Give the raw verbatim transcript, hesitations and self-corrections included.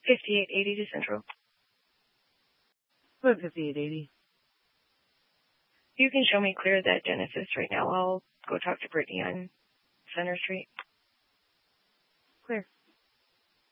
fifty-eight eighty to Central. Put fifty-eight eighty. You can show me clear that Genesis right now. I'll go talk to Brittany on Center Street. Clear.